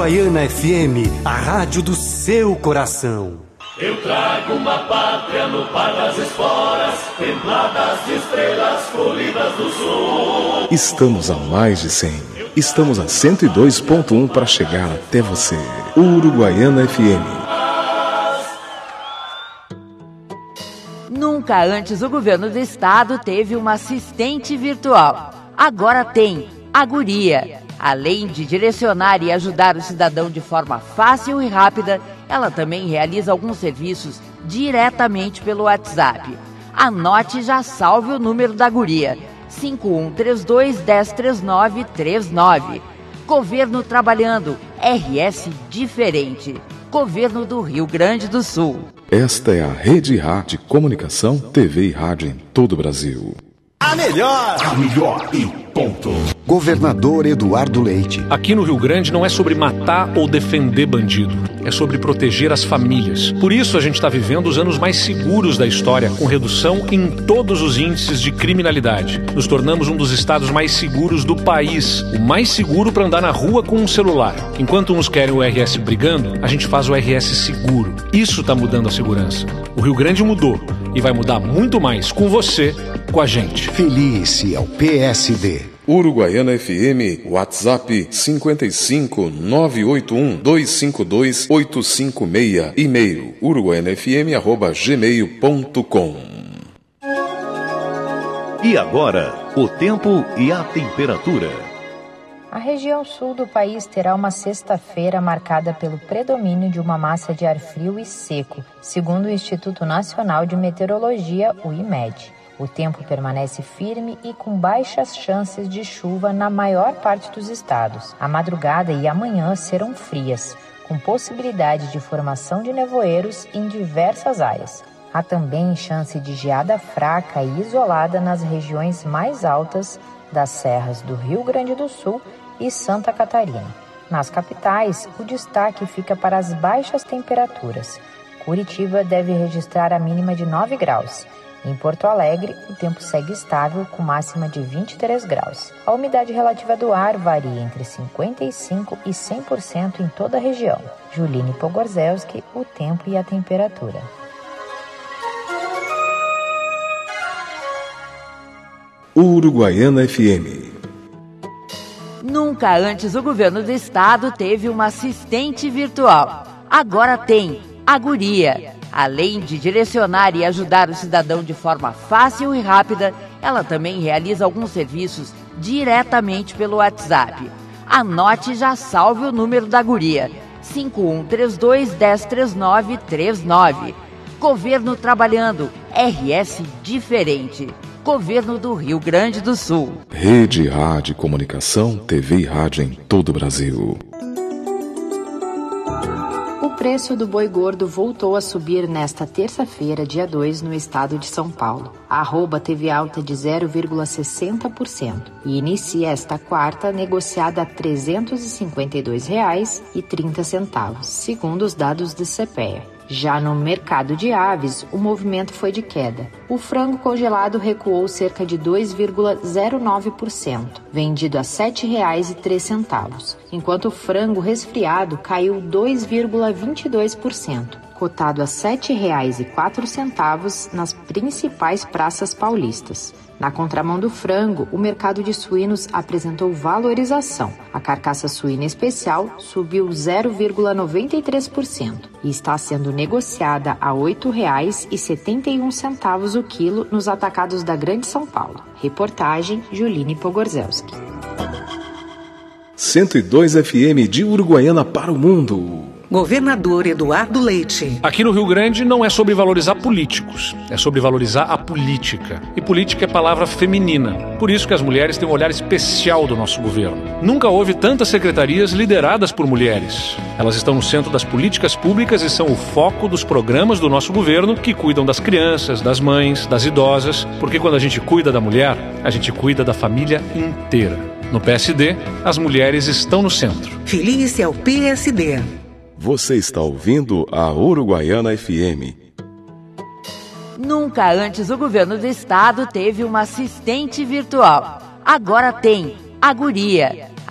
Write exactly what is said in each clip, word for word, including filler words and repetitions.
Uruguaiana F M, a rádio do seu coração. Eu trago uma pátria no par das esporas, templadas de estrelas colhidas do sul. Estamos a mais de cem. Estamos a cento e dois ponto um para chegar até você. Uruguaiana F M. Nunca antes o governo do estado teve uma assistente virtual. Agora tem a Guria. Além de direcionar e ajudar o cidadão de forma fácil e rápida, ela também realiza alguns serviços diretamente pelo WhatsApp. Anote e já salve o número da Guria: cinco um três dois, um zero três nove três nove. Governo trabalhando, R S diferente. Governo do Rio Grande do Sul. Esta é a Rede Rádio de Comunicação, T V e rádio em todo o Brasil. A melhor! A melhor e ponto. Governador Eduardo Leite. Aqui no Rio Grande não é sobre matar ou defender bandido, é sobre proteger as famílias. Por isso a gente está vivendo os anos mais seguros da história, com redução em todos os índices de criminalidade. Nos tornamos um dos estados mais seguros do país, o mais seguro para andar na rua com um celular. Enquanto uns querem o R S brigando, a gente faz o R S seguro. Isso está mudando a segurança. O Rio Grande mudou e vai mudar muito mais com você, com a gente. Felice ao P S D. Uruguaiana F M, WhatsApp cinco cinco nove oito um dois cinco dois oito cinco seis, e-mail uruguaianafm arroba gmail ponto com. E agora, o tempo e a temperatura. A região sul do país terá uma sexta-feira marcada pelo predomínio de uma massa de ar frio e seco, segundo o Instituto Nacional de Meteorologia, o IMED. O tempo permanece firme e com baixas chances de chuva na maior parte dos estados. A madrugada e a manhã serão frias, com possibilidade de formação de nevoeiros em diversas áreas. Há também chance de geada fraca e isolada nas regiões mais altas das serras do Rio Grande do Sul e Santa Catarina. Nas capitais, o destaque fica para as baixas temperaturas. Curitiba deve registrar a mínima de nove graus. Em Porto Alegre, o tempo segue estável, com máxima de vinte e três graus. A umidade relativa do ar varia entre cinquenta e cinco por cento e cem por cento em toda a região. Juline Pogorzelski, o tempo e a temperatura. Uruguaiana F M. Nunca antes o governo do estado teve uma assistente virtual. Agora tem a Guria. Além de direcionar e ajudar o cidadão de forma fácil e rápida, ela também realiza alguns serviços diretamente pelo WhatsApp. Anote e já salve o número da Guria: cinco um três dois, um zero três nove três nove. Governo trabalhando, R S diferente. Governo do Rio Grande do Sul. Rede Rádio Comunicação, T V e rádio em todo o Brasil. O preço do boi gordo voltou a subir nesta terça-feira, dia dois, no estado de São Paulo. A arroba teve alta de zero vírgula sessenta por cento e inicia esta quarta negociada a trezentos e cinquenta e dois reais e trinta centavos, segundo os dados do CEPEA. Já no mercado de aves, o movimento foi de queda. O frango congelado recuou cerca de dois vírgula zero nove por cento, vendido a sete reais e três centavos, enquanto o frango resfriado caiu dois vírgula vinte e dois por cento, cotado a sete reais e quatro centavos nas principais praças paulistas. Na contramão do frango, o mercado de suínos apresentou valorização. A carcaça suína especial subiu zero vírgula noventa e três por cento e está sendo negociada a oito reais e setenta e um centavos o quilo nos atacados da Grande São Paulo. Reportagem Juline Pogorzelski. cento e dois F M de Uruguaiana para o mundo. Governador Eduardo Leite. Aqui no Rio Grande não é sobre valorizar políticos, é sobre valorizar a política. E política é palavra feminina. Por isso que as mulheres têm um olhar especial do nosso governo. Nunca houve tantas secretarias lideradas por mulheres. Elas estão no centro das políticas públicas e são o foco dos programas do nosso governo, que cuidam das crianças, das mães, das idosas, porque quando a gente cuida da mulher, a gente cuida da família inteira. No P S D, as mulheres estão no centro. Felice ao P S D. Você está ouvindo a Uruguaiana F M. Nunca antes o governo do estado teve uma assistente virtual. Agora tem a Guria.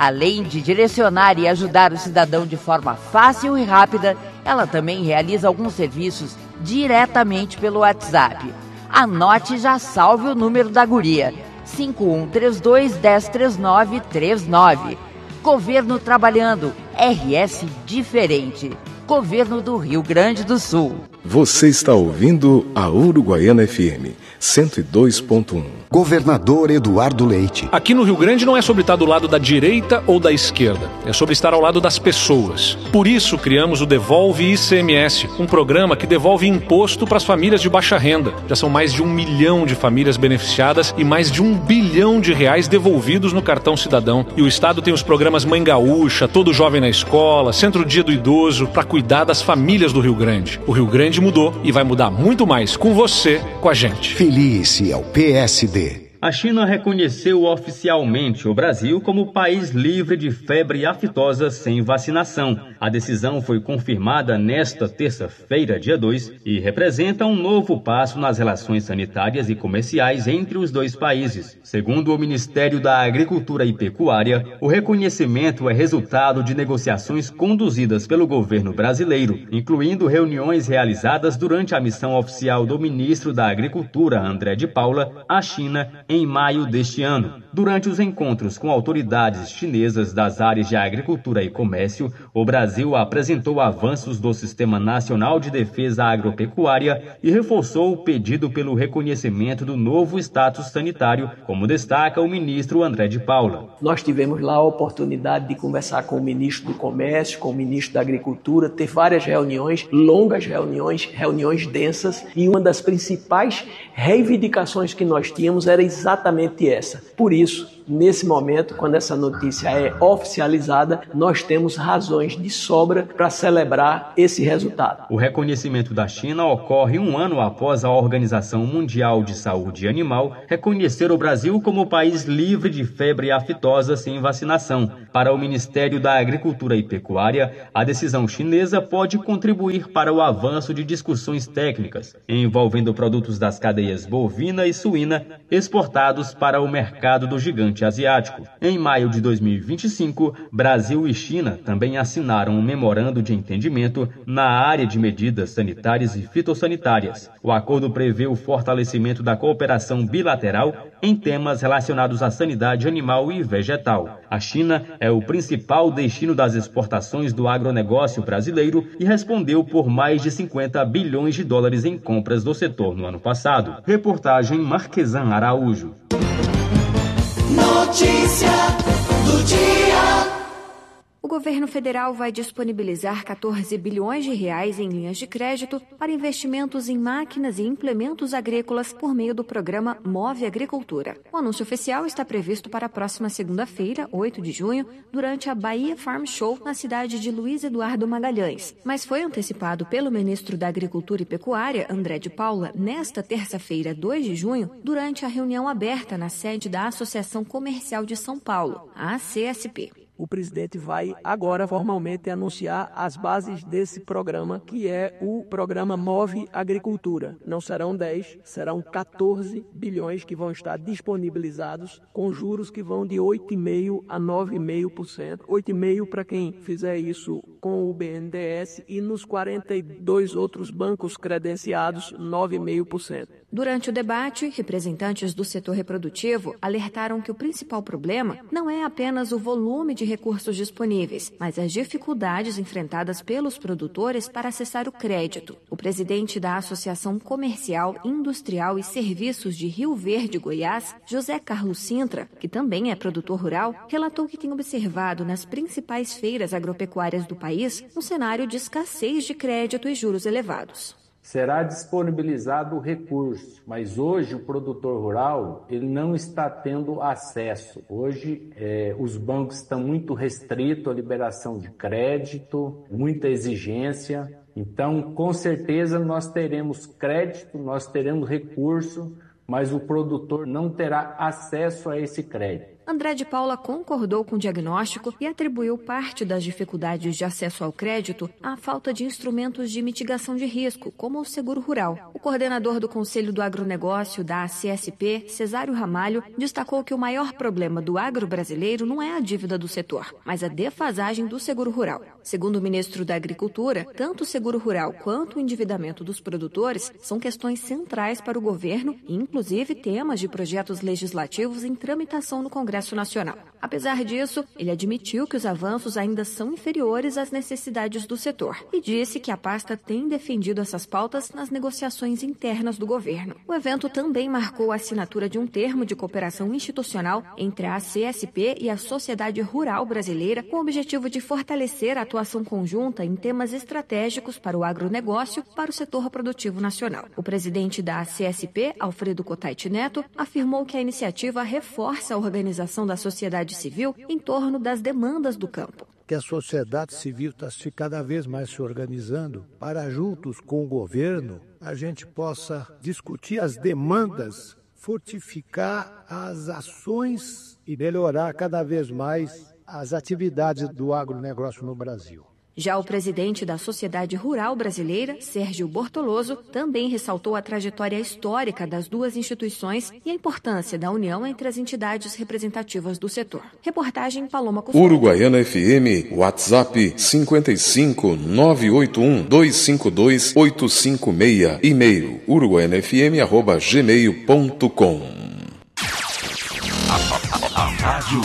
Além de direcionar e ajudar o cidadão de forma fácil e rápida, ela também realiza alguns serviços diretamente pelo WhatsApp. Anote e já salve o número da guria, cinco um três dois, um zero três nove três nove. Governo trabalhando, R S diferente. Governo do Rio Grande do Sul. Você está ouvindo a Uruguaiana F M cento e dois ponto um. Governador Eduardo Leite. Aqui no Rio Grande não é sobre estar do lado da direita ou da esquerda, é sobre estar ao lado das pessoas. Por isso criamos o Devolve I C M S, um programa que devolve imposto para as famílias de baixa renda. Já são mais de um milhão de famílias beneficiadas e mais de um bilhão de reais devolvidos no cartão cidadão. E o Estado tem os programas Mãe Gaúcha, Todo Jovem na Escola, Centro Dia do Idoso, para cuidar das famílias do Rio Grande. O Rio Grande mudou e vai mudar muito mais com você, com a gente. Felice é o P S D. A China reconheceu oficialmente o Brasil como país livre de febre aftosa sem vacinação. A decisão foi confirmada nesta terça-feira, dia dois, e representa um novo passo nas relações sanitárias e comerciais entre os dois países. Segundo o Ministério da Agricultura e Pecuária, o reconhecimento é resultado de negociações conduzidas pelo governo brasileiro, incluindo reuniões realizadas durante a missão oficial do ministro da Agricultura, André de Paula, à China, em maio deste ano. Durante os encontros com autoridades chinesas das áreas de agricultura e comércio, o Brasil apresentou avanços do Sistema Nacional de Defesa Agropecuária e reforçou o pedido pelo reconhecimento do novo status sanitário, como destaca o ministro André de Paula. Nós tivemos lá a oportunidade de conversar com o ministro do Comércio, com o ministro da Agricultura, ter várias reuniões, longas reuniões, reuniões densas, e uma das principais reivindicações que nós tínhamos era exatamente essa. Por isso, nesse momento, quando essa notícia é oficializada, nós temos razões de sobra para celebrar esse resultado. O reconhecimento da China ocorre um ano após a Organização Mundial de Saúde Animal reconhecer o Brasil como país livre de febre aftosa sem vacinação. Para o Ministério da Agricultura e Pecuária, a decisão chinesa pode contribuir para o avanço de discussões técnicas envolvendo produtos das cadeias bovina e suína exportados para o mercado do gigante asiático. Em maio de dois mil e vinte e cinco, Brasil e China também assinaram um memorando de entendimento na área de medidas sanitárias e fitossanitárias. O acordo prevê o fortalecimento da cooperação bilateral em temas relacionados à sanidade animal e vegetal. A China é o principal destino das exportações do agronegócio brasileiro e respondeu por mais de cinquenta bilhões de dólares em compras do setor no ano passado. Reportagem Marquesan Araújo. Notícia do dia. O governo federal vai disponibilizar quatorze bilhões de reais em linhas de crédito para investimentos em máquinas e implementos agrícolas por meio do programa Move Agricultura. O anúncio oficial está previsto para a próxima segunda-feira, oito de junho, durante a Bahia Farm Show na cidade de Luiz Eduardo Magalhães, mas foi antecipado pelo ministro da Agricultura e Pecuária, André de Paula, nesta terça-feira, dois de junho, durante a reunião aberta na sede da Associação Comercial de São Paulo, a A C S P. O presidente vai agora formalmente anunciar as bases desse programa, que é o programa Move Agricultura. Não serão dez, serão quatorze bilhões que vão estar disponibilizados, com juros que vão de oito vírgula cinco por cento a nove vírgula cinco por cento. oito vírgula cinco por cento para quem fizer isso com o B N D E S e nos quarenta e dois outros bancos credenciados, nove vírgula cinco por cento. Durante o debate, representantes do setor reprodutivo alertaram que o principal problema não é apenas o volume de recursos disponíveis, mas as dificuldades enfrentadas pelos produtores para acessar o crédito. O presidente da Associação Comercial, Industrial e Serviços de Rio Verde, Goiás, José Carlos Sintra, que também é produtor rural, relatou que tem observado nas principais feiras agropecuárias do país um cenário de escassez de crédito e juros elevados. Será disponibilizado o recurso, mas hoje o produtor rural ele não está tendo acesso. Hoje é, os bancos estão muito restritos à liberação de crédito, muita exigência. Então, com certeza, nós teremos crédito, nós teremos recurso, mas o produtor não terá acesso a esse crédito. André de Paula concordou com o diagnóstico e atribuiu parte das dificuldades de acesso ao crédito à falta de instrumentos de mitigação de risco, como o seguro rural. O coordenador do Conselho do Agronegócio da A C S P, Cesário Ramalho, destacou que o maior problema do agro brasileiro não é a dívida do setor, mas a defasagem do seguro rural. Segundo o ministro da Agricultura, tanto o seguro rural quanto o endividamento dos produtores são questões centrais para o governo e, inclusive, temas de projetos legislativos em tramitação no Congresso Nacional. Apesar disso, ele admitiu que os avanços ainda são inferiores às necessidades do setor e disse que a pasta tem defendido essas pautas nas negociações internas do governo. O evento também marcou a assinatura de um termo de cooperação institucional entre a A C S P e a Sociedade Rural Brasileira, com o objetivo de fortalecer a atuação conjunta em temas estratégicos para o agronegócio e para o setor produtivo nacional. O presidente da A C S P, Alfredo Cotait Neto, afirmou que a iniciativa reforça a organização da sociedade civil em torno das demandas do campo. Que a sociedade civil está se cada vez mais se organizando para, juntos com o governo, a gente possa discutir as demandas, fortificar as ações e melhorar cada vez mais as atividades do agronegócio no Brasil. Já o presidente da Sociedade Rural Brasileira, Sérgio Bortoloso, também ressaltou a trajetória histórica das duas instituições e a importância da união entre as entidades representativas do setor. Reportagem Paloma Custódio. Uruguaiana F M, WhatsApp cinco cinco nove oito um dois cinco dois oito cinco seis, e-mail uruguaianafm arroba gmail ponto com. Rádio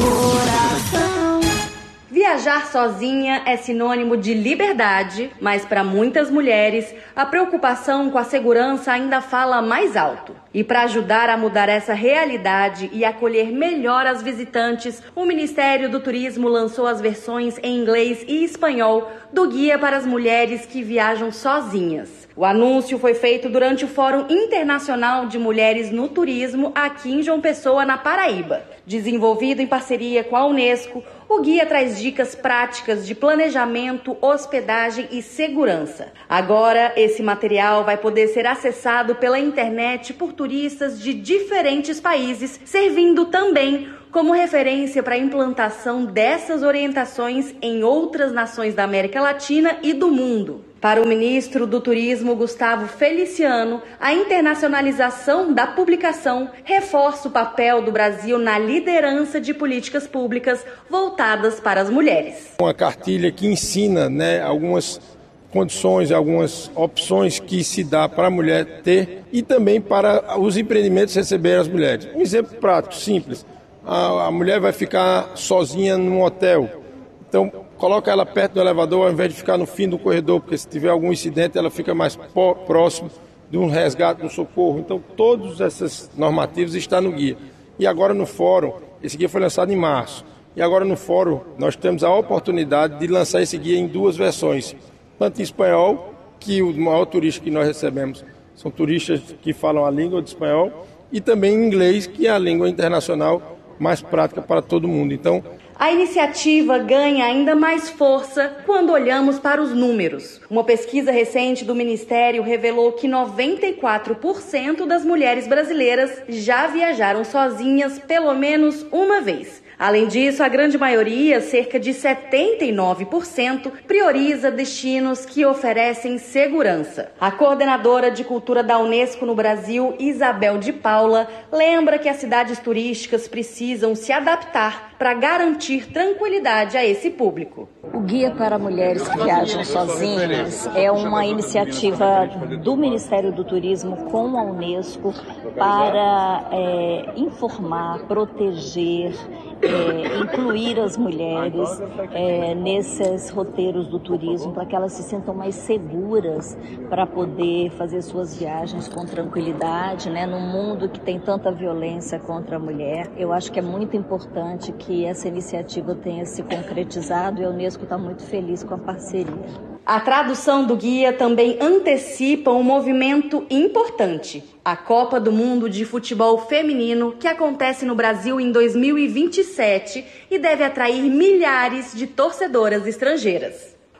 Viajar sozinha é sinônimo de liberdade, mas para muitas mulheres, a preocupação com a segurança ainda fala mais alto. E para ajudar a mudar essa realidade e acolher melhor as visitantes, o Ministério do Turismo lançou as versões em inglês e espanhol do Guia para as Mulheres que Viajam Sozinhas. O anúncio foi feito durante o Fórum Internacional de Mulheres no Turismo aqui em João Pessoa, na Paraíba. Desenvolvido em parceria com a Unesco, o guia traz dicas práticas de planejamento, hospedagem e segurança. Agora, esse material vai poder ser acessado pela internet por turistas de diferentes países, servindo também como referência para a implantação dessas orientações em outras nações da América Latina e do mundo. Para o ministro do Turismo, Gustavo Feliciano, a internacionalização da publicação reforça o papel do Brasil na liderança de políticas públicas voltadas para as mulheres. Uma cartilha que ensina, né, algumas condições, algumas opções que se dá para a mulher ter e também para os empreendimentos receber as mulheres. Um exemplo prático, simples. A, a mulher vai ficar sozinha num hotel. Então, coloca ela perto do elevador ao invés de ficar no fim do corredor, porque se tiver algum incidente ela fica mais próximo de um resgate, de um socorro. Então, todos esses normativos estão no guia. E agora no fórum, esse guia foi lançado em março. E agora no fórum nós temos a oportunidade de lançar esse guia em duas versões. Tanto em espanhol, que o maior turista que nós recebemos são turistas que falam a língua de espanhol, e também em inglês, que é a língua internacional mais prática para todo mundo. Então, a iniciativa ganha ainda mais força quando olhamos para os números. Uma pesquisa recente do Ministério revelou que noventa e quatro por cento das mulheres brasileiras já viajaram sozinhas pelo menos uma vez. Além disso, a grande maioria, cerca de setenta e nove por cento, prioriza destinos que oferecem segurança. A coordenadora de cultura da Unesco no Brasil, Isabel de Paula, lembra que as cidades turísticas precisam se adaptar para garantir tranquilidade a esse público. O Guia para Mulheres que Viajam Sozinhas é uma iniciativa do Ministério do Turismo com a Unesco para é, informar, proteger, é, incluir as mulheres é, nesses roteiros do turismo para que elas se sintam mais seguras para poder fazer suas viagens com tranquilidade, né, num mundo que tem tanta violência contra a mulher. Eu acho que é muito importante que essa iniciativa tenha se concretizado e a Unesco está muito feliz com a parceria. A tradução do guia também antecipa um movimento importante, a Copa do Mundo de Futebol Feminino, que acontece no Brasil em dois mil e vinte e sete e deve atrair milhares de torcedoras estrangeiras.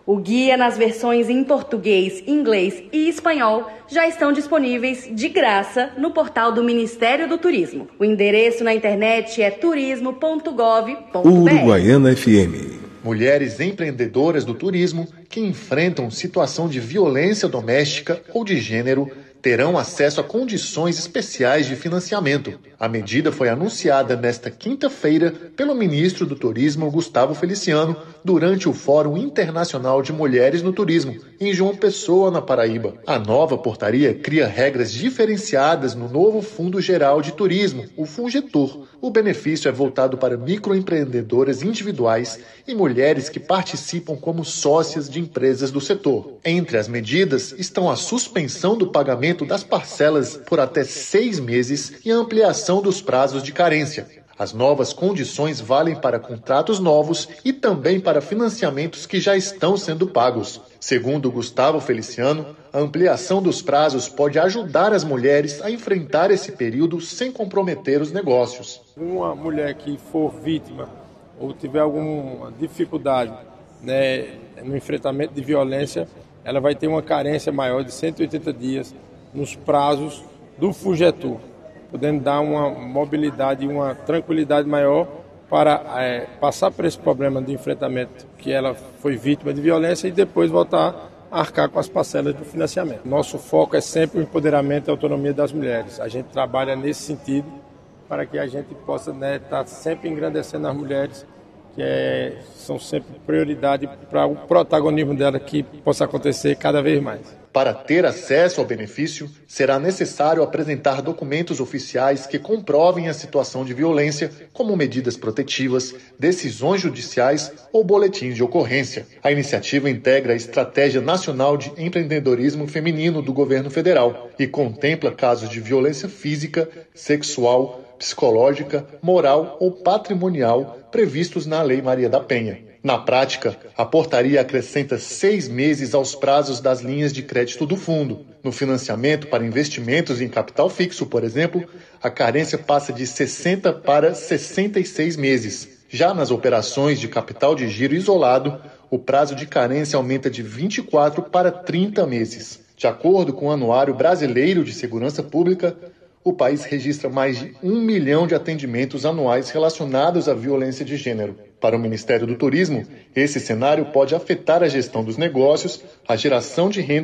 O guia, nas versões em português, inglês e espanhol, já estão disponíveis de graça no portal do Ministério do Turismo. O endereço na internet é turismo ponto gov ponto br. Uruguaiana F M. Mulheres empreendedoras do turismo que enfrentam situação de violência doméstica ou de gênero terão acesso a condições especiais de financiamento. A medida foi anunciada nesta quinta-feira pelo ministro do Turismo, Gustavo Feliciano, durante o Fórum Internacional de Mulheres no Turismo, em João Pessoa, na Paraíba. A nova portaria cria regras diferenciadas no novo Fundo Geral de Turismo, o FUNGETUR. O benefício é voltado para microempreendedoras individuais e mulheres que participam como sócias de empresas do setor. Entre as medidas estão a suspensão do pagamento das parcelas por até seis meses e a ampliação dos prazos de carência. As novas condições valem para contratos novos e também para financiamentos que já estão sendo pagos. Segundo Gustavo Feliciano, a ampliação dos prazos pode ajudar as mulheres a enfrentar esse período sem comprometer os negócios. Uma mulher que for vítima ou tiver alguma dificuldade, né, no enfrentamento de violência, ela vai ter uma carência maior de cento e oitenta dias nos prazos do FUNGETUR, podendo dar uma mobilidade e uma tranquilidade maior para é, passar por esse problema de enfrentamento que ela foi vítima de violência e depois voltar a arcar com as parcelas do financiamento. Nosso foco é sempre o empoderamento e a autonomia das mulheres. A gente trabalha nesse sentido para que a gente possa né, estar sempre engrandecendo as mulheres, que é, são sempre prioridade para o protagonismo dela que possa acontecer cada vez mais. Para ter acesso ao benefício, será necessário apresentar documentos oficiais que comprovem a situação de violência, como medidas protetivas, decisões judiciais ou boletins de ocorrência. A iniciativa integra a Estratégia Nacional de Empreendedorismo Feminino do Governo Federal e contempla casos de violência física, sexual, psicológica, moral ou patrimonial previstos na Lei Maria da Penha. Na prática, a portaria acrescenta seis meses aos prazos das linhas de crédito do fundo. No financiamento para investimentos em capital fixo, por exemplo, a carência passa de sessenta para sessenta e seis meses. Já nas operações de capital de giro isolado, o prazo de carência aumenta de vinte e quatro para trinta meses. De acordo com o Anuário Brasileiro de Segurança Pública, o país registra mais de um milhão de atendimentos anuais relacionados à violência de gênero. Para o Ministério do Turismo, esse cenário pode afetar a gestão dos negócios, a geração de renda